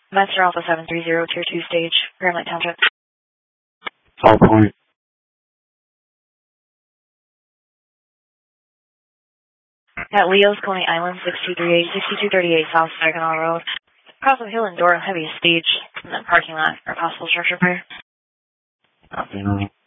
Master Alpha 730, Tier 2 stage, Grand Lake Township. All point. At Leo's, Coney Island, 6238 South Saginaw Road. Cross of Hill and Door, heavy stage, and then parking lot for possible structure fire. Copy.